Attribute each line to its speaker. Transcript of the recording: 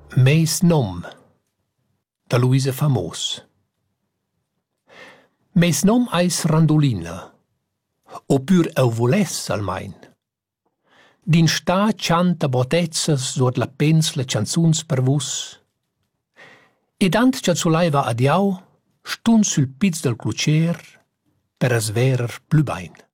Speaker 1: Meis nom, da Luisa Famos. Meis nom eis Randolina, opür eu voless almain. Din sta chanta botezzas suot la pensla chanzuns per vus. Ed ant chanzulaiva adiau, stun sul piz del clucher per as verer plü bain.